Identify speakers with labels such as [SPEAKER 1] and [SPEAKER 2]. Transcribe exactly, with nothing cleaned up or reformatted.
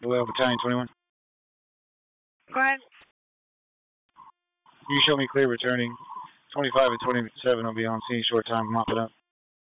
[SPEAKER 1] Well, Battalion twenty-one.
[SPEAKER 2] Go ahead.
[SPEAKER 1] You show me clear returning. twenty-five and twenty-seven will be on scene short time. Mop it up.